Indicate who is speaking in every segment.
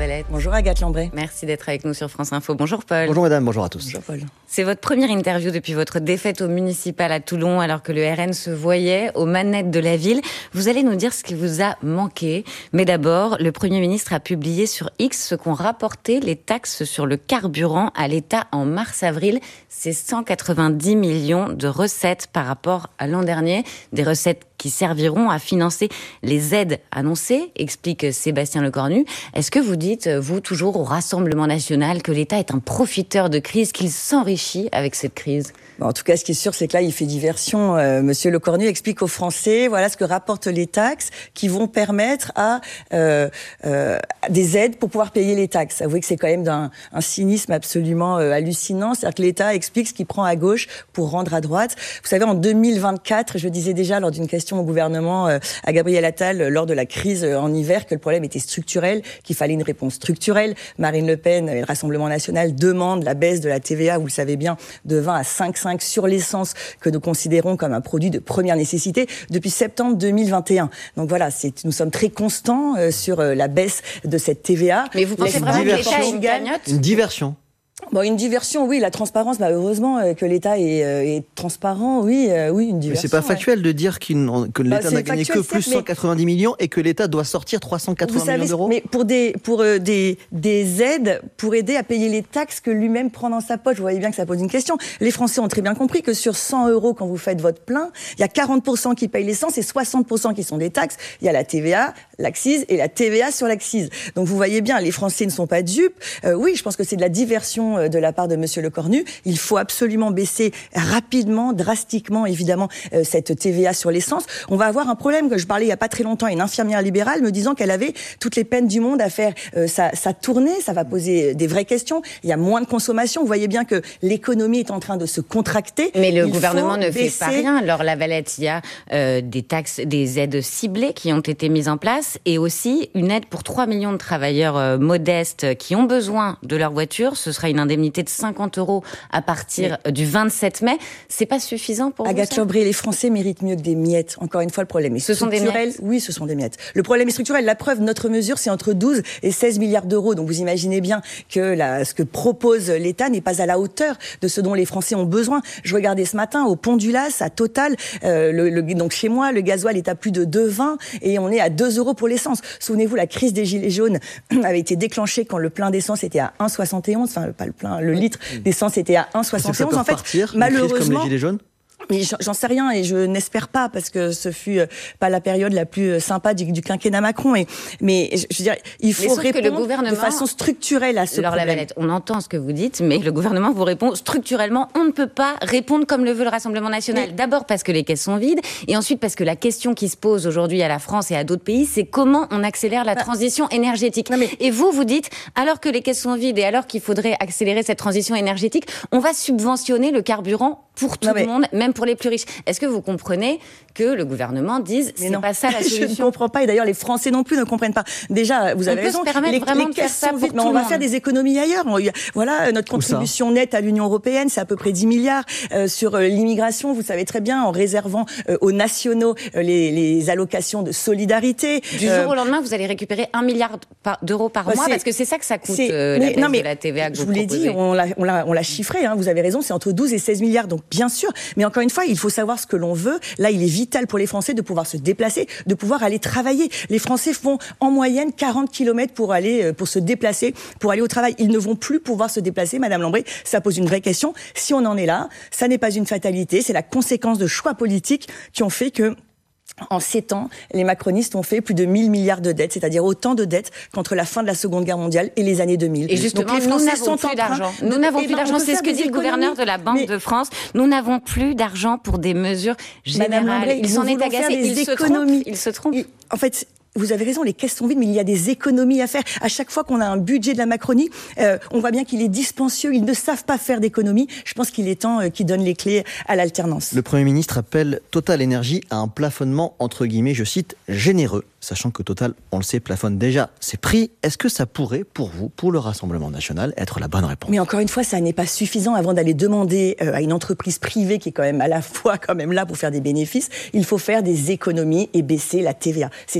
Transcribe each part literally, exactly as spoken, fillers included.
Speaker 1: Lavalette.
Speaker 2: Bonjour Agathe Lambray.
Speaker 1: Merci d'être avec nous sur France Info. Bonjour Paul.
Speaker 3: Bonjour madame, bonjour à tous.
Speaker 2: Bonjour Paul.
Speaker 1: C'est votre première interview depuis votre défaite au municipal à Toulon, alors que le R N se voyait aux manettes de la ville. Vous allez nous dire ce qui vous a manqué. Mais d'abord, le Premier ministre a publié sur X ce qu'ont rapporté les taxes sur le carburant à l'État en mars-avril. C'est cent quatre-vingt-dix millions de recettes par rapport à l'an dernier. Des recettes qui serviront à financer les aides annoncées, explique Sébastien Lecornu. Est-ce que vous dites, vous, toujours au Rassemblement national, que l'État est un profiteur de crise, qu'il s'enrichit avec cette crise ?
Speaker 2: En tout cas, ce qui est sûr, c'est que là, il fait diversion. Euh, Monsieur Lecornu explique aux Français, voilà ce que rapportent les taxes qui vont permettre à euh, euh, des aides pour pouvoir payer les taxes. Avouez que c'est quand même d'un un cynisme absolument euh, hallucinant. C'est-à-dire que l'État explique ce qu'il prend à gauche pour rendre à droite. Vous savez, en deux mille vingt-quatre, je disais déjà lors d'une question au gouvernement euh, à Gabriel Attal euh, lors de la crise euh, en hiver que le problème était structurel, qu'il fallait une réponse structurelle. Marine Le Pen et le Rassemblement national demandent la baisse de la T V A, vous le savez bien, de vingt à cinq virgule cinq sur l'essence que nous considérons comme un produit de première nécessité depuis septembre deux mille vingt et un. Donc voilà, c'est, nous sommes très constants euh, sur euh, la baisse de cette T V A.
Speaker 1: Mais vous pensez vraiment que l'État est une cagnotte ?
Speaker 3: Une diversion.
Speaker 2: Bon, une diversion, oui, la transparence, bah, heureusement euh, que l'État est, euh, est transparent, oui, euh, oui, une diversion.
Speaker 3: Mais c'est pas factuel
Speaker 2: ouais.
Speaker 3: de dire qu'il, que l'État bah, n'a gagné que plus
Speaker 2: certes,
Speaker 3: cent quatre-vingt-dix millions et que l'État doit sortir trois cent quatre-vingts millions d'euros.
Speaker 2: Mais pour des pour euh, des des aides pour aider à payer les taxes que lui-même prend dans sa poche, vous voyez bien que ça pose une question. Les Français ont très bien compris que sur cent euros quand vous faites votre plein, il y a quarante pour cent qui payent l'essence et soixante pour cent qui sont des taxes. Il y a la T V A, l'accise et la T V A sur l'accise. Donc vous voyez bien, les Français ne sont pas dupes. Euh, oui, je pense que c'est de la diversion euh, de la part de Monsieur Lecornu. Il faut absolument baisser rapidement, drastiquement, évidemment, euh, cette T V A sur l'essence. On va avoir un problème que je parlais il n'y a pas très longtemps à une infirmière libérale me disant qu'elle avait toutes les peines du monde à faire euh, sa, sa tournée. Ça va poser des vraies questions. Il y a moins de consommation. Vous voyez bien que l'économie est en train de se contracter.
Speaker 1: Mais le
Speaker 2: il
Speaker 1: gouvernement ne
Speaker 2: baisser...
Speaker 1: fait pas rien. Alors Lavalette, il y a euh, des taxes, des aides ciblées qui ont été mises en place et aussi une aide pour trois millions de travailleurs euh, modestes qui ont besoin de leur voiture. Ce sera une indemnité de cinquante euros à partir oui. du vingt-sept mai. C'est pas suffisant pour
Speaker 2: Agathe
Speaker 1: vous, ça ?
Speaker 2: Lambray, les Français méritent mieux que des miettes. Encore une fois, le problème est
Speaker 1: ce
Speaker 2: structurel.
Speaker 1: Sont des miettes.
Speaker 2: Oui, ce sont des miettes. Le problème est structurel. La preuve, notre mesure, c'est entre douze et seize milliards d'euros. Donc vous imaginez bien que la, ce que propose l'État n'est pas à la hauteur de ce dont les Français ont besoin. Je regardais ce matin au Pont du Las, à Total, euh, le, le, donc chez moi, le gasoil est à plus de deux virgule vingt et on est à deux euros pour l'essence. Souvenez-vous, la crise des Gilets jaunes avait été déclenchée quand le plein d'essence était à un virgule soixante et onze. Enfin, pas le plein, le litre d'essence était à un virgule soixante et onze. En fait,
Speaker 3: partir,
Speaker 2: malheureusement,
Speaker 3: comme les Gilets jaunes.
Speaker 2: Mais j'en sais rien et je n'espère pas parce que ce fut pas la période la plus sympa du, du quinquennat Macron. Et, mais je veux dire, il faut répondre que le gouvernement, de façon structurelle à ce
Speaker 1: alors,
Speaker 2: problème.
Speaker 1: Lavalette, on entend ce que vous dites, mais le gouvernement vous répond structurellement. On ne peut pas répondre comme le veut le Rassemblement national. Mais... D'abord parce que les caisses sont vides et ensuite parce que la question qui se pose aujourd'hui à la France et à d'autres pays, c'est comment on accélère la bah... transition énergétique. Non, mais... Et vous, vous dites, alors que les caisses sont vides et alors qu'il faudrait accélérer cette transition énergétique, on va subventionner le carburant pour tout non, mais... le monde, même pour les plus riches. Est-ce que vous comprenez que le gouvernement dise c'est non. pas ça la solution ?
Speaker 2: Je ne comprends pas et d'ailleurs les Français non plus ne comprennent pas. Déjà, vous avez
Speaker 1: on
Speaker 2: raison.
Speaker 1: On peut se permettre
Speaker 2: les,
Speaker 1: vraiment
Speaker 2: les
Speaker 1: de faire ça pour
Speaker 2: vides,
Speaker 1: tout
Speaker 2: mais on
Speaker 1: le
Speaker 2: va
Speaker 1: monde.
Speaker 2: faire des économies ailleurs. Voilà, notre contribution nette à l'Union européenne, c'est à peu près dix milliards euh, sur euh, l'immigration. Vous savez très bien, en réservant euh, aux nationaux euh, les, les allocations de solidarité.
Speaker 1: Du euh, jour au lendemain, vous allez récupérer un milliard d'euros par bah mois parce que c'est ça que ça coûte euh,
Speaker 2: mais,
Speaker 1: la baisse
Speaker 2: non, mais,
Speaker 1: de la T V A que
Speaker 2: je
Speaker 1: vous
Speaker 2: vous l'ai dit, on l'a, on l'a, on l'a chiffré. Hein, vous avez raison, c'est entre douze et seize milliards. Donc bien sûr, mais encore une fois, il faut savoir ce que l'on veut. Là, il est vital pour les Français de pouvoir se déplacer, de pouvoir aller travailler. Les Français font en moyenne quarante kilomètres pour aller, pour se déplacer, pour aller au travail. Ils ne vont plus pouvoir se déplacer, Madame Lambray. Ça pose une vraie question. Si on en est là, ça n'est pas une fatalité. C'est la conséquence de choix politiques qui ont fait que en sept ans, les macronistes ont fait plus de mille milliards de dettes, c'est-à-dire autant de dettes qu'entre la fin de la Seconde Guerre mondiale et les années deux mille.
Speaker 1: Et justement,
Speaker 2: donc les
Speaker 1: nous
Speaker 2: Français
Speaker 1: n'avons
Speaker 2: sont
Speaker 1: plus d'argent.
Speaker 2: De...
Speaker 1: Nous n'avons
Speaker 2: eh
Speaker 1: plus
Speaker 2: ben,
Speaker 1: d'argent. C'est ce que dit le gouverneur de la Banque mais... de France. Nous n'avons plus d'argent pour des mesures générales.
Speaker 2: Lambray,
Speaker 1: il s'en est agacé. Il se trompe. Il se trompe.
Speaker 2: Il... En fait, vous avez raison, les caisses sont vides, mais il y a des économies à faire. À chaque fois qu'on a un budget de la Macronie, euh, on voit bien qu'il est dispensieux. Ils ne savent pas faire d'économies. Je pense qu'il est temps euh, qu'ils donnent les clés à l'alternance.
Speaker 3: Le Premier ministre appelle Total Énergie à un plafonnement, entre guillemets, je cite, généreux, sachant que Total, on le sait, plafonne déjà ses prix. Est-ce que ça pourrait, pour vous, pour le Rassemblement national, être la bonne réponse ?
Speaker 2: Mais encore une fois, ça n'est pas suffisant. Avant d'aller demander euh, à une entreprise privée qui est quand même à la fois quand même là pour faire des bénéfices, il faut faire des économies et baisser la T V A. C'est à l'État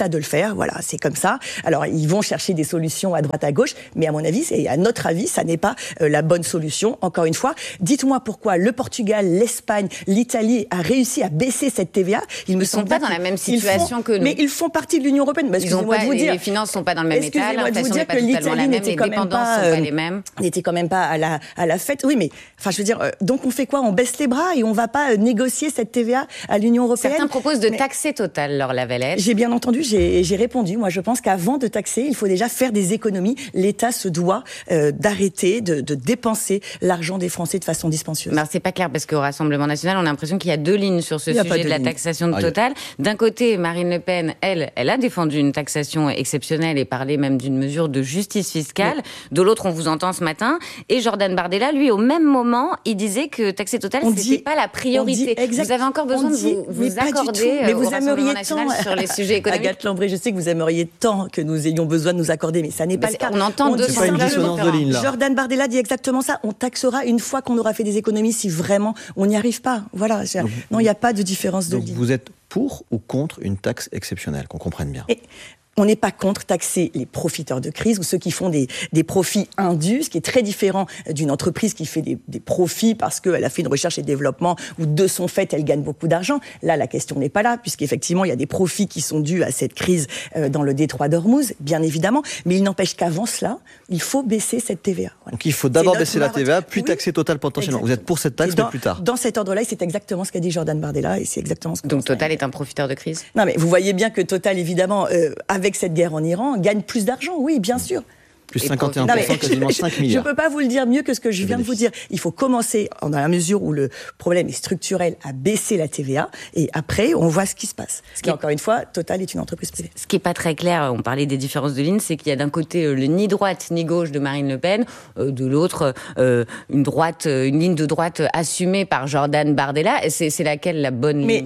Speaker 2: l'État de le faire. Voilà, c'est comme ça. Alors, ils vont chercher des solutions à droite, à gauche, mais à mon avis, et à notre avis, ça n'est pas euh, la bonne solution. Encore une fois, dites-moi pourquoi le Portugal, l'Espagne, l'Italie a réussi à baisser cette T V A.
Speaker 1: Ils ne sont pas dans la même situation
Speaker 2: font,
Speaker 1: que nous.
Speaker 2: Mais ils font partie de l'Union européenne. Bah,
Speaker 1: ils ont pas,
Speaker 2: de vous dire,
Speaker 1: les finances ne sont pas dans le même état,
Speaker 2: l'inflation
Speaker 1: n'est pas totalement la même, les dépendances ne sont pas les mêmes.
Speaker 2: N'était quand même pas à la, à la fête. Oui, mais enfin, je veux dire, euh, donc on fait quoi? On baisse les bras et on ne va pas euh, négocier cette T V A à l'Union européenne?
Speaker 1: Certains proposent de
Speaker 2: mais...
Speaker 1: taxer Total, Laure Lavalette.
Speaker 2: J'ai bien entendu, j'ai, j'ai répondu. Moi, je pense qu'avant de taxer, il faut déjà faire des économies. L'État se doit euh, d'arrêter de, de dépenser l'argent des Français de façon dispensieuse.
Speaker 1: Alors, c'est pas clair parce qu'au Rassemblement national, on a l'impression qu'il y a deux lignes sur ce sujet de, de la taxation de Total. D'un côté, Marine Le Pen, elle, elle a défendu une taxation exceptionnelle et parlé même d'une mesure de justice fiscale. Oui. De l'autre, on vous entend ce matin. Et Jordan Bardella, lui, au même moment, il disait que taxer Total, on c'était dit, pas la priorité. Vous avez encore besoin dit, de vous, vous accorder
Speaker 2: mais vous
Speaker 1: au Rassemblement
Speaker 2: national
Speaker 1: tant, sur les sujets économiques.
Speaker 2: Agathe Lambré, je sais que vous aimeriez tant que nous ayons besoin de nous accorder, mais ça n'est pas
Speaker 1: mais
Speaker 2: le cas.
Speaker 1: On entend
Speaker 2: on
Speaker 1: deux
Speaker 3: c'est pas une dissonance de ligne, là.
Speaker 2: Jordan Bardella dit exactement ça. On taxera une fois qu'on aura fait des économies si vraiment on n'y arrive pas. Voilà. Donc, non, il n'y a pas de différence de
Speaker 3: donc
Speaker 2: ligne.
Speaker 3: Vous êtes pour ou contre une taxe exceptionnelle, qu'on comprenne bien?
Speaker 2: Et on n'est pas contre taxer les profiteurs de crise ou ceux qui font des, des profits indus, ce qui est très différent d'une entreprise qui fait des, des profits parce qu'elle a fait une recherche et développement ou de son fait, elle gagne beaucoup d'argent. Là, la question n'est pas là, puisqu'effectivement, il y a des profits qui sont dus à cette crise euh, dans le détroit d'Ormuz, bien évidemment. Mais il n'empêche qu'avant cela, il faut baisser cette T V A. Voilà.
Speaker 3: Donc il faut d'abord baisser la T V A, puis oui. taxer Total potentiellement. Exactement. Vous êtes pour cette taxe,
Speaker 2: dans,
Speaker 3: mais plus tard.
Speaker 2: Dans cet ordre-là, c'est exactement ce qu'a dit Jordan Bardella et c'est exactement ce que...
Speaker 1: Donc Total est un profiteur de crise?
Speaker 2: Non, mais vous voyez bien que Total, évidemment, euh, avec cette guerre en Iran, gagne plus d'argent, oui, bien sûr.
Speaker 3: Plus cinquante et un pour cent, quasiment cinq milliards.
Speaker 2: Je ne peux pas vous le dire mieux que ce que je viens de vous dire. Il faut commencer, dans la mesure où le problème est structurel, à baisser la T V A, et après, on voit ce qui se passe. Ce qui, encore une fois, Total est une entreprise privée.
Speaker 1: Ce qui n'est pas très clair, on parlait des différences de ligne, c'est qu'il y a d'un côté le ni droite ni gauche de Marine Le Pen, euh, de l'autre, euh, une droite, une ligne de droite assumée par Jordan Bardella. C'est, c'est laquelle la bonne
Speaker 2: Mais...
Speaker 1: ligne?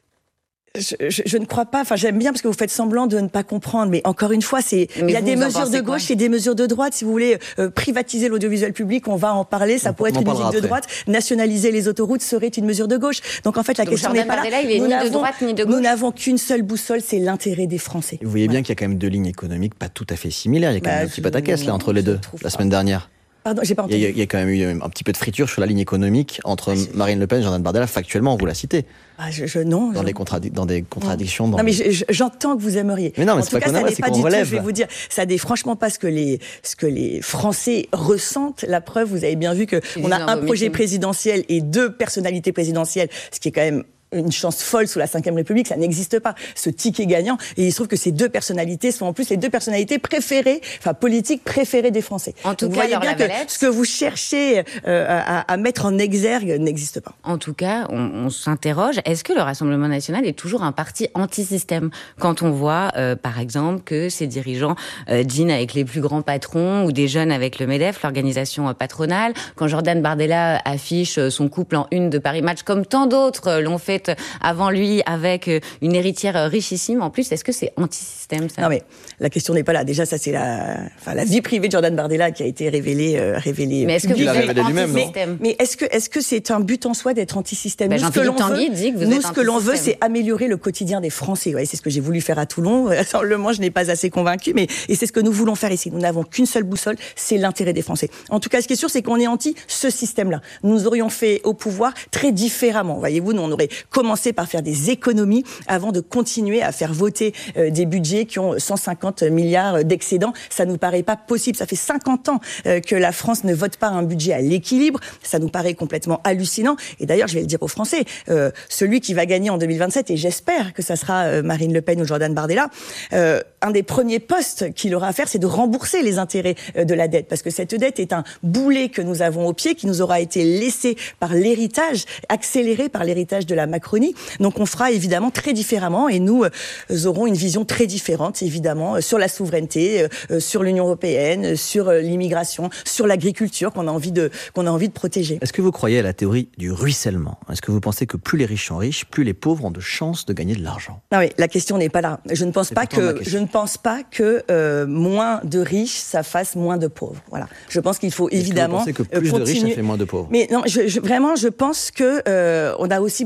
Speaker 2: Je, je, je ne crois pas, enfin j'aime bien parce que vous faites semblant de ne pas comprendre, mais encore une fois, c'est il y a des mesures de gauche quoi et des mesures de droite. Si vous voulez euh, privatiser l'audiovisuel public, on va en parler, ça on, pourrait être une musique de droite. Nationaliser les autoroutes serait une mesure de gauche. Donc en fait la Donc, question n'est pas là.
Speaker 1: Il est nous ni de droite ni de gauche.
Speaker 2: Nous n'avons qu'une seule boussole, c'est l'intérêt des Français.
Speaker 3: Et vous voyez voilà. bien qu'il y a quand même deux lignes économiques pas tout à fait similaires. Il y a quand bah, même un petit pataquès là entre les deux la semaine dernière.
Speaker 2: Pardon, j'ai pas entendu.
Speaker 3: Il y, a, il y a quand même eu un petit peu de friture sur la ligne économique entre ah, je... Marine Le Pen et Jordan Bardella. Factuellement, vous la citez.
Speaker 2: Ah, je, je, non.
Speaker 3: Dans,
Speaker 2: je...
Speaker 3: des contradi- dans des contradictions. Dans
Speaker 2: non, mais
Speaker 3: les...
Speaker 2: je, j'entends que vous aimeriez.
Speaker 3: Mais non, mais
Speaker 2: en
Speaker 3: c'est
Speaker 2: tout
Speaker 3: pas
Speaker 2: cas,
Speaker 3: qu'on aimerait, c'est
Speaker 2: pas
Speaker 3: qu'on
Speaker 2: du
Speaker 3: relève.
Speaker 2: Tout, je vais vous dire, ça n'est franchement pas ce que les, ce que les Français ressentent. La preuve, vous avez bien vu que on a un projet meeting. présidentiel et deux personnalités présidentielles, ce qui est quand même une chance folle sous la cinquième République, ça n'existe pas, ce ticket gagnant. Et il se trouve que ces deux personnalités sont en plus les deux personnalités préférées, enfin politiques préférées des Français.
Speaker 1: En tout
Speaker 2: Donc,
Speaker 1: cas,
Speaker 2: vous voyez bien que ce que vous cherchez euh, à, à mettre en exergue n'existe pas.
Speaker 1: En tout cas, on, on s'interroge, est-ce que le Rassemblement national est toujours un parti anti-système? Quand on voit, euh, par exemple, que ses dirigeants euh, dînent avec les plus grands patrons ou des jeunes avec le MEDEF, l'organisation patronale, quand Jordan Bardella affiche son couple en une de Paris Match, comme tant d'autres l'ont fait avant lui avec une héritière richissime. En plus, est-ce que c'est anti-système, ça?
Speaker 2: Non, mais la question n'est pas là. Déjà, ça, c'est la, enfin, la vie privée de Jordan Bardella qui a été révélée, euh, révélée.
Speaker 1: Mais est-ce que vous êtes
Speaker 2: anti-système? Mais, mais est-ce que, est-ce que c'est un but en soi d'être anti-système?
Speaker 1: Ben, Jean-Philippe Tanguy dit que vous êtes
Speaker 2: Nous, ce que l'on veut, c'est améliorer le quotidien des Français. Ouais, c'est ce que j'ai voulu faire à Toulon. Simplement, je n'ai pas assez convaincu, mais, et c'est ce que nous voulons faire ici. Nous n'avons qu'une seule boussole, c'est l'intérêt des Français. En tout cas, ce qui est sûr, c'est qu'on est anti ce système-là. Nous aurions fait au pouvoir très différemment. Voyez-vous, nous, on aurait commencer par faire des économies avant de continuer à faire voter euh, des budgets qui ont cent cinquante milliards d'excédents. Ça nous paraît pas possible. Ça fait cinquante ans euh, que la France ne vote pas un budget à l'équilibre. Ça nous paraît complètement hallucinant. Et d'ailleurs, je vais le dire aux Français, euh, celui qui va gagner en deux mille vingt-sept, et j'espère que ça sera euh, Marine Le Pen ou Jordan Bardella, euh, un des premiers postes qu'il aura à faire, c'est de rembourser les intérêts euh, de la dette. Parce que cette dette est un boulet que nous avons au pied, qui nous aura été laissé par l'héritage, accéléré par l'héritage de la Macronie. Donc on fera évidemment très différemment et nous euh, aurons une vision très différente évidemment euh, sur la souveraineté, euh, sur l'Union européenne, euh, sur euh, l'immigration, sur l'agriculture qu'on a envie de qu'on a envie de protéger.
Speaker 3: Est-ce que vous croyez à la théorie du ruissellement? Est-ce que vous pensez que plus les riches sont riches, plus les pauvres ont de chances de gagner de l'argent?
Speaker 2: Non mais la question n'est pas là. Je ne pense C'est pas que je ne pense pas que euh, moins de riches ça fasse moins de pauvres. Voilà. Je pense qu'il faut
Speaker 3: Est-ce
Speaker 2: évidemment
Speaker 3: que vous pensez que plus
Speaker 2: continuer...
Speaker 3: de riches ça fait moins de pauvres?
Speaker 2: Mais non, je, je, vraiment je pense que euh, on a aussi besoin de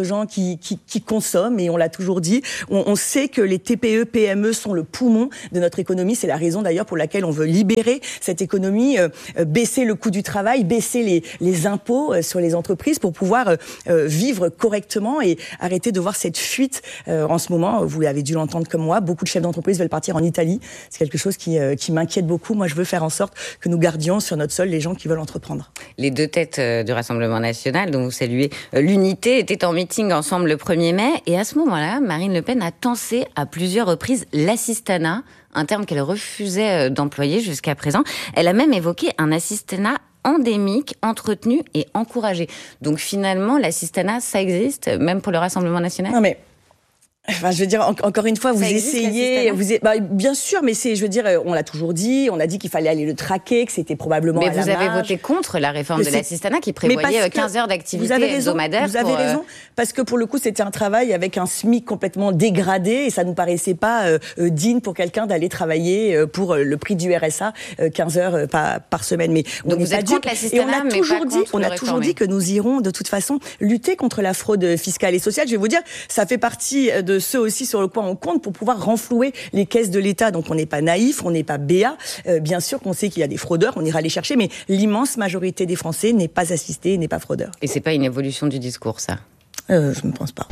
Speaker 2: gens qui, qui, qui consomment, et on l'a toujours dit. On, on sait que les T P E, P M E sont le poumon de notre économie. C'est la raison d'ailleurs pour laquelle on veut libérer cette économie, euh, baisser le coût du travail, baisser les, les impôts euh, sur les entreprises pour pouvoir euh, vivre correctement et arrêter de voir cette fuite. Euh, en ce moment, vous avez dû l'entendre comme moi, beaucoup de chefs d'entreprise veulent partir en Italie. C'est quelque chose qui, euh, qui m'inquiète beaucoup. Moi, je veux faire en sorte que nous gardions sur notre sol les gens qui veulent entreprendre.
Speaker 1: Les deux têtes du Rassemblement national, dont vous saluez l'unité, étaient en meeting ensemble le premier mai. Et à ce moment-là, Marine Le Pen a tensé à plusieurs reprises l'assistanat, un terme qu'elle refusait d'employer jusqu'à présent. Elle a même évoqué un assistanat endémique, entretenu et encouragé. Donc finalement, l'assistanat, ça existe, même pour le Rassemblement national ?
Speaker 2: Non mais... Enfin, je veux dire, en, encore une fois, vous
Speaker 1: ça existe,
Speaker 2: essayez, vous êtes, bah, bien sûr, mais c'est, je veux dire, on l'a toujours dit, on a dit qu'il fallait aller le traquer, que c'était probablement.
Speaker 1: Mais
Speaker 2: à
Speaker 1: vous
Speaker 2: la
Speaker 1: avez
Speaker 2: marge.
Speaker 1: voté contre la réforme de l'assistanat qui prévoyait quinze heures d'activité hebdomadaire.
Speaker 2: Vous avez
Speaker 1: pour,
Speaker 2: raison, parce que pour le coup, c'était un travail avec un SMIC complètement dégradé et ça nous paraissait pas euh, digne pour quelqu'un d'aller travailler euh, pour euh, le prix du R S A, euh, quinze heures euh, par, par semaine. Mais on
Speaker 1: donc vous êtes contre l'assistanat,
Speaker 2: mais on a
Speaker 1: mais
Speaker 2: toujours
Speaker 1: pas
Speaker 2: dit,
Speaker 1: contre
Speaker 2: on a
Speaker 1: le
Speaker 2: toujours dit que nous irons de toute façon lutter contre la fraude fiscale et sociale. Je vais vous dire, ça fait partie de ceux aussi sur le on compte pour pouvoir renflouer les caisses de l'État. Donc on n'est pas naïf, on n'est pas béat. Euh, bien sûr qu'on sait qu'il y a des fraudeurs, on ira les chercher, mais l'immense majorité des Français n'est pas assistée, n'est pas fraudeur.
Speaker 1: Et c'est pas une évolution du discours, ça ?
Speaker 2: euh, Je ne pense pas.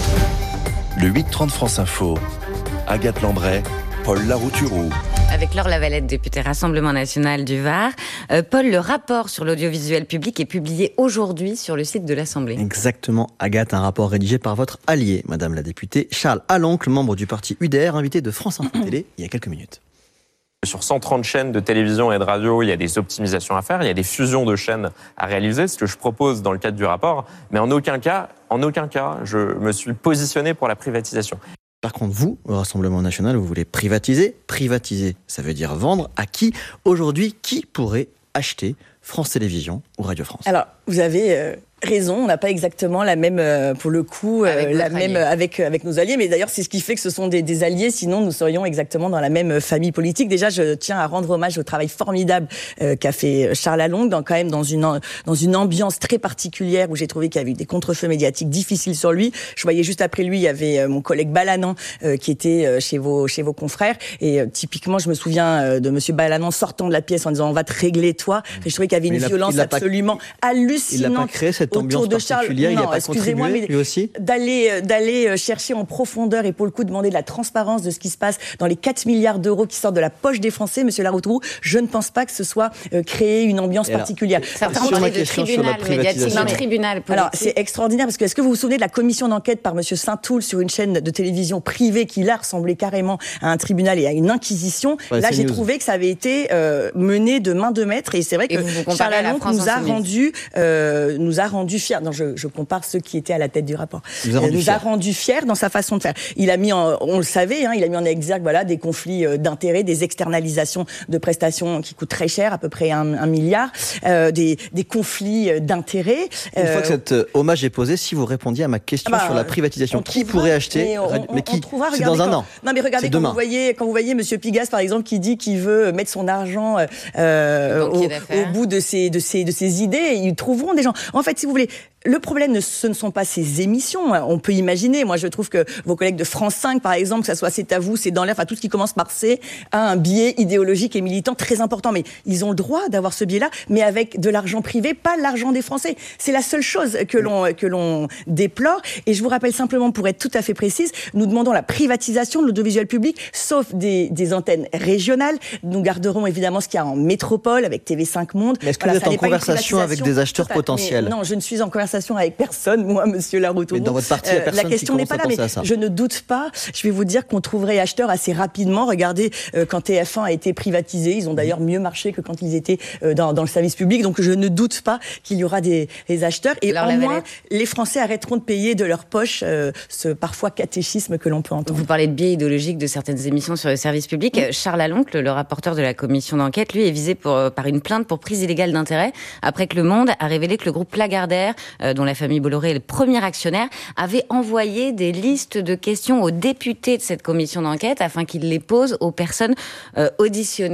Speaker 4: Le huit trente France Info, Agathe Lambray, Paul Larouturou.
Speaker 1: Avec Laure Lavalette, députée Rassemblement national du Var. Euh, Paul, le rapport sur l'audiovisuel public est publié aujourd'hui sur le site de l'Assemblée.
Speaker 3: Exactement, Agathe, un rapport rédigé par votre allié, Madame la députée Charles Aloncle, membre du parti U D R, invité de France Info Télé il y a quelques minutes.
Speaker 5: Sur cent trente chaînes de télévision et de radio, il y a des optimisations à faire, il y a des fusions de chaînes à réaliser, ce que je propose dans le cadre du rapport, mais en aucun cas, en aucun cas, je me suis positionné pour la privatisation.
Speaker 3: Par contre, vous, au Rassemblement national, vous voulez privatiser. Privatiser, ça veut dire vendre. À qui ? Aujourd'hui, qui pourrait acheter France Télévisions ou Radio France ?
Speaker 2: Alors, vous avez euh, raison, on n'a pas exactement la même, euh, pour le coup, euh,
Speaker 1: avec
Speaker 2: la même avec avec nos alliés. Mais d'ailleurs, c'est ce qui fait que ce sont des, des alliés. Sinon, nous serions exactement dans la même famille politique. Déjà, je tiens à rendre hommage au travail formidable euh, qu'a fait Charles Aloncle, dans quand même dans une dans une ambiance très particulière où j'ai trouvé qu'il y avait eu des contre-feux médiatiques difficiles sur lui. Je voyais juste après lui, il y avait euh, mon collègue Balanan euh, qui était euh, chez vos chez vos confrères. Et euh, typiquement, je me souviens euh, de Monsieur Balanan sortant de la pièce en disant on va te régler toi. Enfin, je trouvais qu'il y avait une
Speaker 3: mais
Speaker 2: violence
Speaker 3: il a, il a
Speaker 2: absolument
Speaker 3: pas,
Speaker 2: hallucinante.
Speaker 3: Il n'a pas créé cette ambiance
Speaker 2: de Charles.
Speaker 3: particulière.
Speaker 2: Non,
Speaker 3: il n'a pas contribué, lui aussi.
Speaker 2: D'aller d'aller chercher en profondeur et pour le coup demander de la transparence de ce qui se passe dans les quatre milliards d'euros qui sortent de la poche des Français, Monsieur Larouturou, je ne pense pas que ce soit euh, créer une ambiance alors, particulière.
Speaker 1: Certains ont parlé de tribunal médiatique, non, tribunal politique.
Speaker 2: Alors c'est extraordinaire parce que est-ce que vous vous souvenez de la commission d'enquête par Monsieur Saint-Toul sur une chaîne de télévision privée qui là ressemblait carrément à un tribunal et à une inquisition. Ouais, là j'ai news. trouvé que ça avait été euh, mené de main de maître et c'est vrai que Charles Aloncle nous a rendu euh, nous a rendu fiers. Non, je, je compare ceux qui étaient à la tête du rapport.
Speaker 3: Nous a rendu,
Speaker 2: nous a rendu fiers dans sa façon de faire. Il a mis, en, on le savait, hein, il a mis en exergue voilà des conflits d'intérêts, des externalisations de prestations qui coûtent très cher, à peu près un, un milliard, euh, des, des conflits d'intérêts.
Speaker 3: Une euh, fois que cet hommage est posé, si vous répondiez à ma question bah, sur la privatisation, qui trouvera, pourrait acheter mais, on, on, mais qui trouvera, c'est dans un an.
Speaker 2: Non, mais regardez quand vous voyez quand vous voyez Monsieur Pigas par exemple qui dit qu'il veut mettre son argent euh, au, au bout de ses de ses de ses idées, ils trouveront des gens. En fait, si vous voulez. Le problème, ce ne sont pas ces émissions. On peut imaginer. Moi, je trouve que vos collègues de France cinq, par exemple, que ça soit C'est à vous, C'est dans l'air, enfin tout ce qui commence par C, a un biais idéologique et militant très important. Mais ils ont le droit d'avoir ce biais-là, mais avec de l'argent privé, pas l'argent des Français. C'est la seule chose que l'on que l'on déplore. Et je vous rappelle simplement, pour être tout à fait précise, nous demandons la privatisation de l'audiovisuel public, sauf des, des antennes régionales. Nous garderons évidemment ce qu'il y a en métropole avec T V cinq Monde.
Speaker 3: Mais est-ce que voilà, vous êtes en conversation avec des acheteurs totale. potentiels ?
Speaker 2: Mais non, je ne suis en conversation avec personne, moi, Monsieur Larouturou.
Speaker 3: Mais dans votre parti, il n'y a personne
Speaker 2: euh, la question
Speaker 3: qui
Speaker 2: n'est pas là, mais je ne doute pas. Je vais vous dire qu'on trouverait acheteurs assez rapidement. Regardez, euh, quand T F un a été privatisé, ils ont d'ailleurs mieux marché que quand ils étaient euh, dans, dans le service public. Donc je ne doute pas qu'il y aura des, des acheteurs. Et alors, au moins, les Français arrêteront de payer de leur poche euh, ce parfois catéchisme que l'on peut entendre.
Speaker 1: Vous parlez de biais idéologiques de certaines émissions sur le service public. Mmh. Charles Aloncle, le rapporteur de la commission d'enquête, lui est visé pour, par une plainte pour prise illégale d'intérêt après que Le Monde a révélé que le groupe Lagardère, euh, dont la famille Bolloré le premier actionnaire, avait envoyé des listes de questions aux députés de cette commission d'enquête afin qu'ils les posent aux personnes euh, auditionnées.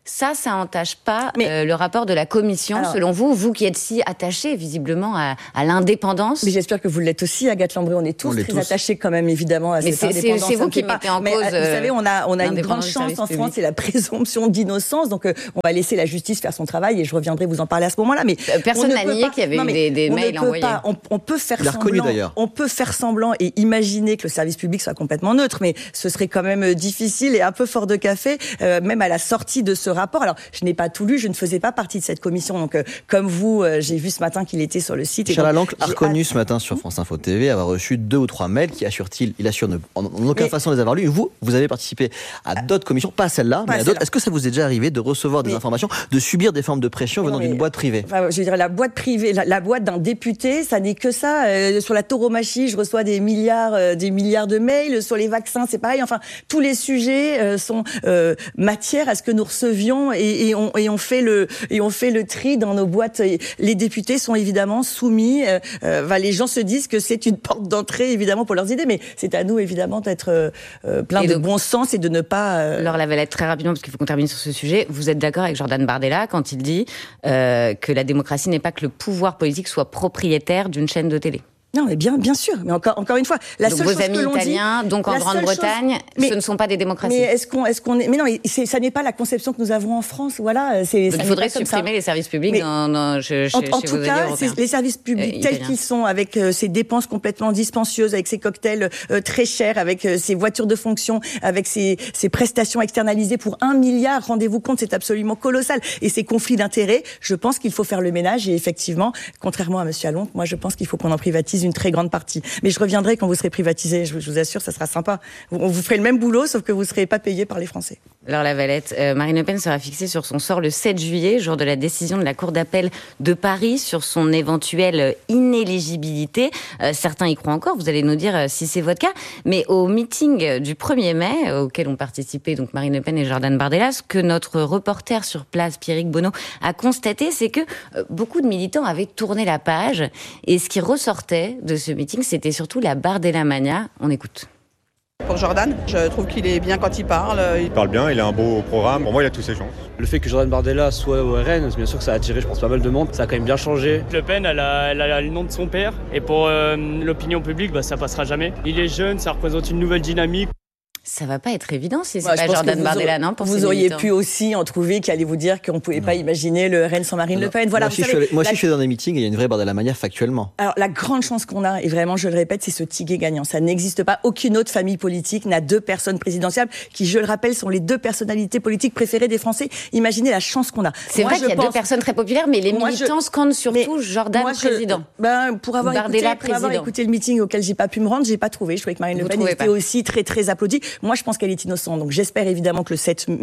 Speaker 1: Ça, ça entache pas
Speaker 2: mais,
Speaker 1: euh, le rapport de la commission, alors, selon vous, vous qui êtes si attaché visiblement à, à l'indépendance.
Speaker 2: Mais j'espère que vous l'êtes aussi, Agathe Lambré. On est tous on très tous. attachés quand même, évidemment, à
Speaker 1: mais
Speaker 2: cette
Speaker 1: c'est,
Speaker 2: indépendance.
Speaker 1: C'est vous qui mettez en
Speaker 2: mais,
Speaker 1: cause.
Speaker 2: Vous savez, on a, on a une grande chance en
Speaker 1: public.
Speaker 2: France, c'est la présomption d'innocence. Donc, euh, on va laisser la justice faire son travail et je reviendrai vous en parler à ce moment-là. Mais
Speaker 1: personne n'a nié qu'il y avait
Speaker 2: non,
Speaker 1: eu des, des mails envoyés.
Speaker 2: Pas, on, on peut faire
Speaker 3: Il a reconnu,
Speaker 2: semblant.
Speaker 3: d'ailleurs.
Speaker 2: On peut faire semblant et imaginer que le service public soit complètement neutre, mais ce serait quand même difficile et un peu fort de café, euh, même à la sortie de ce rapport. Alors, je n'ai pas tout lu, je ne faisais pas partie de cette commission. Donc, euh, comme vous, euh, j'ai vu ce matin qu'il était sur le site.
Speaker 3: Charles Alancle a reconnu hâte... ce matin sur France Info T V avoir reçu deux ou trois mails qui assure-t-il, il assure ne, en, en aucune mais... façon les avoir lus. Vous, vous avez participé à d'autres commissions, pas à celle-là, pas mais à d'autres. Est-ce que ça vous est déjà arrivé de recevoir des mais... informations, de subir des formes de pression venant mais... d'une boîte privée?
Speaker 2: Enfin, je veux dire, la boîte privée, la, la boîte d'un député, ça n'est que ça. Euh, sur la tauromachie, je reçois des milliards, euh, des milliards de mails. Sur les vaccins, c'est pareil. Enfin, tous les sujets euh, sont euh, matière à ce que nous recevions et, et, on, et on fait le et on fait le tri dans nos boîtes. Et les députés sont évidemment soumis. Euh, euh, les gens se disent que c'est une porte d'entrée évidemment pour leurs idées, mais c'est à nous évidemment d'être euh, plein et de, de bon sens et de ne pas. Euh...
Speaker 1: Laure Lavalette, très rapidement parce qu'il faut qu'on termine sur ce sujet. Vous êtes d'accord avec Jordan Bardella quand il dit euh, que la démocratie n'est pas que le pouvoir politique soit propriétaire d'une chaîne de télé?
Speaker 2: Non, mais bien, bien sûr. Mais encore, encore une fois, la
Speaker 1: donc
Speaker 2: seule
Speaker 1: vos
Speaker 2: chose
Speaker 1: amis
Speaker 2: que l'on
Speaker 1: italiens,
Speaker 2: dit,
Speaker 1: donc en Grande-Bretagne, ce ne sont pas des démocraties.
Speaker 2: Mais est-ce qu'on, est-ce qu'on est, mais non, mais c'est, ça n'est pas la conception que nous avons en France. Voilà, c'est.
Speaker 1: Donc il faudrait supprimer les services publics mais dans, dans, chez,
Speaker 2: en,
Speaker 1: chez,
Speaker 2: en
Speaker 1: chez
Speaker 2: tout
Speaker 1: vos
Speaker 2: cas,
Speaker 1: c'est,
Speaker 2: les services publics euh, tels qu'ils sont, avec euh, ces dépenses complètement dispensieuses, avec ces cocktails euh, très chers, avec euh, ces voitures de fonction, avec ces, ces prestations externalisées pour un milliard. Rendez-vous compte, c'est absolument colossal. Et ces conflits d'intérêts, je pense qu'il faut faire le ménage. Et effectivement, contrairement à Monsieur Aloncle, moi, je pense qu'il faut qu'on en privatise une très grande partie. Mais je reviendrai quand vous serez privatisé, je vous assure, ça sera sympa. On vous ferez le même boulot, sauf que vous ne serez pas payé par les Français.
Speaker 1: Laure Lavalette, euh, Marine Le Pen sera fixée sur son sort le sept juillet, jour de la décision de la Cour d'appel de Paris sur son éventuelle inéligibilité. Euh, certains y croient encore, vous allez nous dire euh, si c'est votre cas. Mais au meeting du premier mai, euh, auquel ont participé donc Marine Le Pen et Jordan Bardella, ce que notre reporter sur place, Pierrick Bonneau, a constaté, c'est que euh, beaucoup de militants avaient tourné la page. Et ce qui ressortait de ce meeting, c'est c'était surtout la Bardella mania. On écoute.
Speaker 6: Pour Jordan, je trouve qu'il est bien quand il parle.
Speaker 7: Il parle bien, il a un beau programme. Pour moi, il a tous ses chances.
Speaker 8: Le fait que Jordan Bardella soit au R N, bien sûr que ça a attiré, je pense, pas mal de monde. Ça a quand même bien changé.
Speaker 9: Le Pen, elle a, elle a le nom de son père. Et pour euh, l'opinion publique, bah, ça passera jamais. Il est jeune, ça représente une nouvelle dynamique.
Speaker 1: Ça va pas être évident si c'est
Speaker 2: ouais,
Speaker 1: pas Jordan Bardella, non pour
Speaker 2: Vous auriez pu aussi en trouver qui allait vous dire qu'on ne pouvait non. pas imaginer le R N sans Marine non. Le Pen. Voilà,
Speaker 3: moi aussi, je, moi la... je suis dans des meetings et il y a une vraie Bardella mania factuellement.
Speaker 2: Alors la grande chance qu'on a, et vraiment je le répète, c'est ce ticket gagnant. Ça n'existe pas. Aucune autre famille politique n'a deux personnes présidentielles qui, je le rappelle, sont les deux personnalités politiques préférées des Français. Imaginez la chance qu'on a.
Speaker 1: C'est moi, vrai qu'il y a pense... deux personnes très populaires, mais les moi, militants je... scandent surtout mais Jordan moi, je... président.
Speaker 2: Ben, pour avoir
Speaker 1: Bardella
Speaker 2: écouté, pour avoir écouté le meeting auquel j'ai pas pu me rendre, j'ai pas trouvé. Je trouvais que Marine Le Pen était aussi très très applaudie. Moi, je pense qu'elle est innocente. Donc j'espère évidemment que le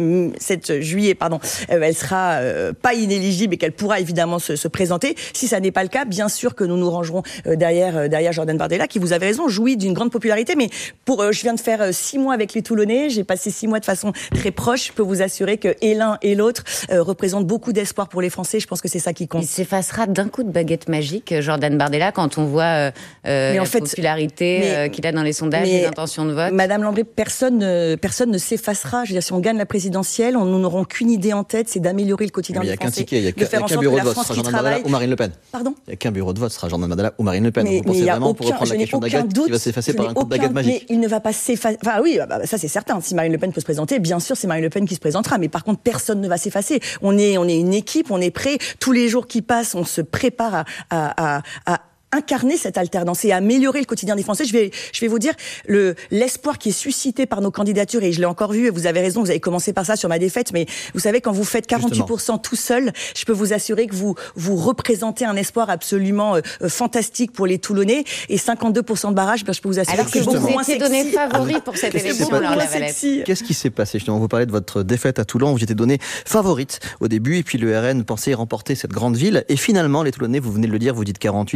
Speaker 2: sept juillet, pardon, euh, elle sera euh, pas inéligible et qu'elle pourra évidemment se, se présenter. Si ça n'est pas le cas, bien sûr que nous nous rangerons euh, derrière euh, derrière Jordan Bardella, qui, vous avez raison, jouit d'une grande popularité. Mais pour, euh, je viens de faire euh, six mois avec les Toulonnais, j'ai passé six mois de façon très proche. Je peux vous assurer que et l'un et l'autre euh, représentent beaucoup d'espoir pour les Français. Je pense que c'est ça qui compte.
Speaker 1: Il s'effacera d'un coup de baguette magique, Jordan Bardella, quand on voit euh, mais en la fait, popularité mais, euh, qu'il a dans les sondages, les intentions de vote.
Speaker 2: Madame Lambré, personne ne, personne ne s'effacera. Je veux dire, si on gagne la présidentielle, on, nous n'aurons qu'une idée en tête, c'est d'améliorer le quotidien des Français.
Speaker 3: Il n'y a qu'un ticket, il n'y a qu'un bureau de vote, ce sera Jordan Bardella ou Marine Le Pen.
Speaker 2: Pardon ?
Speaker 3: Il n'y a qu'un bureau de vote, ce sera Jordan Bardella ou Marine Le Pen.
Speaker 2: Mais,
Speaker 3: vous pensez vraiment,
Speaker 2: aucun,
Speaker 3: pour reprendre la question d'Agathe, qui va s'effacer par un coup de baguette magique ?
Speaker 2: Mais il ne va pas s'effacer. Enfin oui, bah, ça c'est certain. Si Marine Le Pen peut se présenter, bien sûr, c'est Marine Le Pen qui se présentera. Mais par contre, personne ne va s'effacer. On est, on est une équipe, on est prêt. Tous les jours qui passent, on se prépare à, à, à, à incarner cette alternance et améliorer le quotidien des Français. Je vais, je vais vous dire, le, l'espoir qui est suscité par nos candidatures, et je l'ai encore vu, et vous avez raison, vous avez commencé par ça sur ma défaite, mais vous savez, quand vous faites quarante-huit pour cent tout seul, je peux vous assurer que vous, vous représentez un espoir absolument euh, fantastique pour les Toulonnais, et cinquante-deux pour cent de barrage, ben, je peux vous assurer
Speaker 1: alors que, que
Speaker 2: c'est beaucoup moins
Speaker 1: sexy. Donné favori pour cette élection, alors la Valette.
Speaker 3: Qu'est-ce qui s'est passé, justement? Vous parlez de votre défaite à Toulon, vous étiez donné favorite au début, et puis le R N pensait remporter cette grande ville, et finalement, les Toulonnais, vous venez de le dire, vous dites quarante-huit, c'est quarante-sept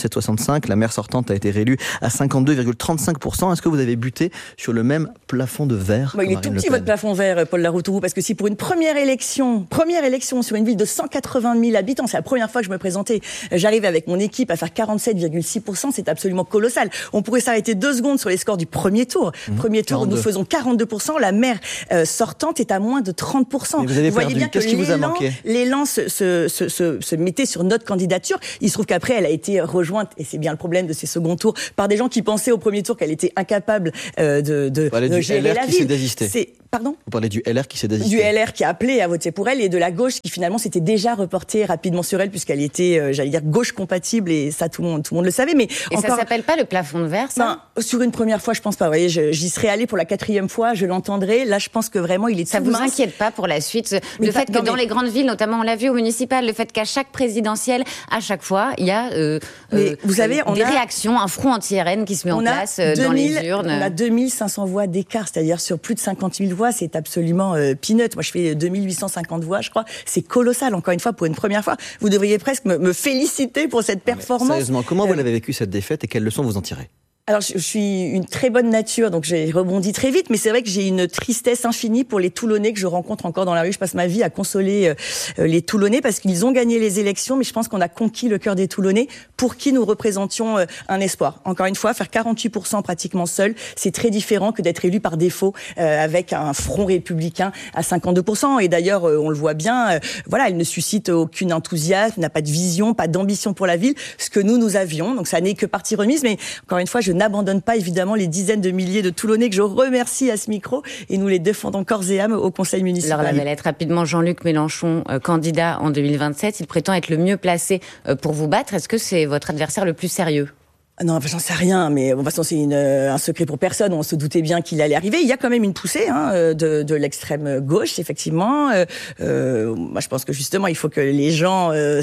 Speaker 3: soixante-sept virgule soixante-cinq. La maire sortante a été réélue à cinquante-deux virgule trente-cinq pour cent. Est-ce que vous avez buté sur le même plafond de verre?
Speaker 2: Bon, il est tout petit votre plafond vert, Paul Laroutourou, parce que si pour une première élection, première élection sur une ville de cent quatre-vingt mille habitants, c'est la première fois que je me présentais, j'arrive avec mon équipe à faire quarante-sept virgule six pour cent, c'est absolument colossal. On pourrait s'arrêter deux secondes sur les scores du premier tour. Mmh, premier tour, quarante-deux. Nous faisons quarante-deux pour cent, la maire euh, sortante est à moins de trente pour cent.
Speaker 3: Mais vous avez
Speaker 2: vous
Speaker 3: perdu.
Speaker 2: Voyez bien
Speaker 3: Qu'est-ce
Speaker 2: que
Speaker 3: qui vous a
Speaker 2: l'élan,
Speaker 3: manqué?
Speaker 2: l'élan se, se, se, se, se mettait sur notre candidature. Il se trouve qu'après, elle a été rejointe, et c'est bien le problème de ces seconds tours, par des gens qui pensaient au premier tour qu'elle était incapable euh, de, de, de gérer la ville. C'est Pardon ?
Speaker 3: Vous parlez du L R qui s'est désisté.
Speaker 2: Du L R qui a appelé à voter pour elle et de la gauche qui finalement s'était déjà reportée rapidement sur elle puisqu'elle était, euh, j'allais dire, gauche compatible et ça tout le monde, tout le monde le savait. Mais
Speaker 1: et
Speaker 2: encore...
Speaker 1: ça s'appelle pas le plafond de verre, ça ?
Speaker 2: Ben, sur une première fois, je pense pas. Vous voyez, je, j'y serais allée pour la quatrième fois, je l'entendrai. Là, je pense que vraiment, il est
Speaker 1: ça
Speaker 2: tout
Speaker 1: vous
Speaker 2: mince.
Speaker 1: inquiète pas pour la suite
Speaker 2: mais
Speaker 1: le
Speaker 2: pas,
Speaker 1: fait que
Speaker 2: non,
Speaker 1: dans
Speaker 2: mais...
Speaker 1: les grandes villes, notamment on l'a vu au municipal, le fait qu'à chaque présidentielle, à chaque fois, il y a euh,
Speaker 2: mais
Speaker 1: euh,
Speaker 2: vous savez, on
Speaker 1: des
Speaker 2: a...
Speaker 1: réactions, un front anti-R N qui se met
Speaker 2: on
Speaker 1: en place euh,
Speaker 2: deux mille,
Speaker 1: dans les urnes.
Speaker 2: On a deux mille cinq cents voix d'écart, c'est-à-dire sur plus de cinquante mille voix, c'est absolument euh, peanut. Moi, je fais deux mille huit cent cinquante voix, je crois. C'est colossal, encore une fois, pour une première fois. Vous devriez presque me, me féliciter pour cette performance.
Speaker 3: Sérieusement, comment
Speaker 2: euh...
Speaker 3: vous l'avez vécu cette défaite et quelles leçons vous en tirez ?
Speaker 2: Alors, je, je suis une très bonne nature, donc j'ai rebondi très vite, mais c'est vrai que j'ai une tristesse infinie pour les Toulonnais que je rencontre encore dans la rue. Je passe ma vie à consoler euh, les Toulonnais parce qu'ils ont gagné les élections, mais je pense qu'on a conquis le cœur des Toulonnais pour qui nous représentions euh, un espoir. Encore une fois, faire quarante-huit pour cent pratiquement seul, c'est très différent que d'être élu par défaut euh, avec un front républicain à cinquante-deux pour cent. Et d'ailleurs, euh, on le voit bien, euh, voilà, elle ne suscite aucun enthousiasme, n'a pas de vision, pas d'ambition pour la ville, ce que nous, nous avions. Donc ça n'est que partie remise, mais encore une fois, je n'abandonne pas évidemment les dizaines de milliers de Toulonnais que je remercie à ce micro et nous les défendons corps et âme au Conseil municipal.
Speaker 1: Alors la Valette, rapidement, Jean-Luc Mélenchon, euh, candidat en deux mille vingt-sept, il prétend être le mieux placé euh, pour vous battre. Est-ce que c'est votre adversaire le plus sérieux ?
Speaker 2: Non, j'en sais rien, mais bon, de toute façon, c'est une, un secret pour personne. On se doutait bien qu'il allait arriver. Il y a quand même une poussée hein, de, de l'extrême gauche, effectivement. Euh, euh, moi, je pense que justement, il faut que les gens euh,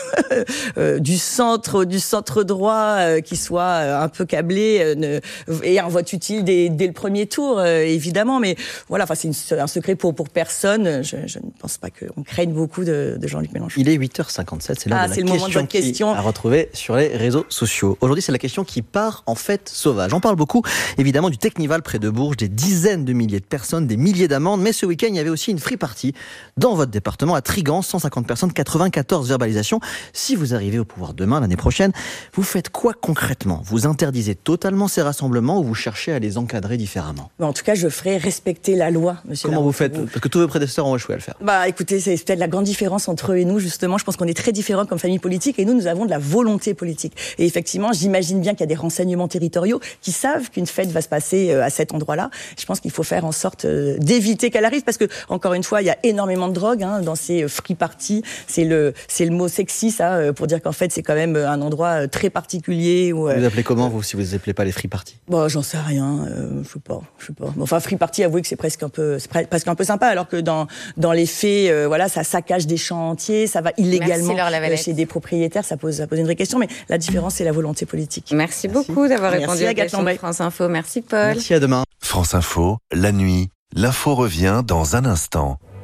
Speaker 2: euh, du centre, du centre droit, euh, qui soient un peu câblés, euh, ne, aient un vote utile dès, dès le premier tour, euh, évidemment. Mais voilà, enfin, c'est une, un secret pour pour personne. Je, je ne pense pas qu'on craigne beaucoup de, de Jean-Luc Mélenchon.
Speaker 3: Il est huit heures cinquante-sept. C'est l'heure
Speaker 2: ah,
Speaker 3: de la
Speaker 2: c'est le
Speaker 3: question,
Speaker 2: moment de votre question
Speaker 3: à retrouver sur les réseaux sociaux. Aujourd'hui, c'est la question qui part en fête sauvage. On parle beaucoup, évidemment, du Technival près de Bourges, des dizaines de milliers de personnes, des milliers d'amendes, mais ce week-end, il y avait aussi une free party dans votre département, à Trigans, cent cinquante personnes, quatre-vingt-quatorze verbalisations. Si vous arrivez au pouvoir demain, l'année prochaine, vous faites quoi concrètement ? Vous interdisez totalement ces rassemblements ou vous cherchez à les encadrer différemment ?
Speaker 2: En tout cas, je ferai respecter la loi, monsieur.
Speaker 3: Comment vous faites ? Parce que tous vos prédécesseurs ont échoué à le faire.
Speaker 2: Bah, écoutez, c'est peut-être la grande différence entre eux et nous, justement. Je pense qu'on est très différents comme famille politique et nous, nous avons de la volonté politique. Et effectivement, j'imagine bien qu'il y a des renseignements territoriaux qui savent qu'une fête va se passer à cet endroit-là. Je pense qu'il faut faire en sorte d'éviter qu'elle arrive parce que, encore une fois, il y a énormément de drogue hein, dans ces free parties. C'est le, c'est le mot sexy, ça, pour dire qu'en fait, c'est quand même un endroit très particulier. Où,
Speaker 3: vous appelez comment, vous, si vous ne appelez pas les free parties ?
Speaker 2: Bon, j'en sais rien. Euh, je sais pas, je sais pas. Enfin, free party, avouez que c'est presque un peu, c'est presque un peu sympa, alors que dans dans les faits, euh, voilà, ça saccage des champs entiers, ça va illégalement
Speaker 1: Merci,
Speaker 2: chez des propriétaires, ça pose, ça pose une vraie question. Mais la différence, c'est la volonté politique.
Speaker 1: Merci, Merci. beaucoup d'avoir répondu à la question de France Info. Merci Paul.
Speaker 3: Merci, à demain.
Speaker 4: France Info, la nuit, l'info revient dans un instant.